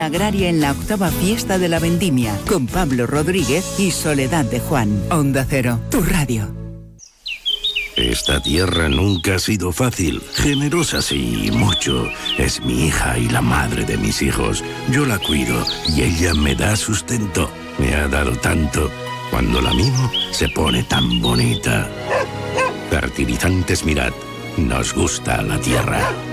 Agraria en la 8ª fiesta de la vendimia, con Pablo Rodríguez y Soledad de Juan. Onda Cero, tu radio. Esta tierra nunca ha sido fácil. Generosa sí, mucho. Es mi hija y la madre de mis hijos. Yo la cuido y ella me da sustento. Me ha dado tanto. Cuando la mimo, se pone tan bonita. Fertilizantes Mirad. Nos gusta la tierra.